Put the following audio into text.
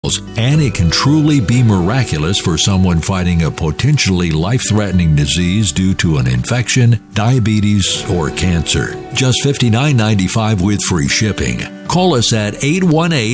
and it can truly be miraculous for someone fighting a potentially life-threatening disease due to an infection, diabetes, or cancer. Just $59.95 with free shipping. Call us at 818